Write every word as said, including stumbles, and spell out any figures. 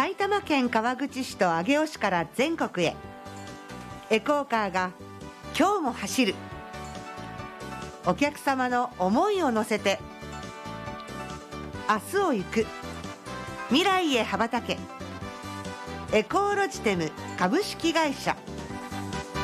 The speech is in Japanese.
埼玉県川口市と上尾市から全国へ、エコーカーが今日も走る。お客様の思いを乗せて、明日を行く、未来へ羽ばたけ。エコーロジテム株式会社。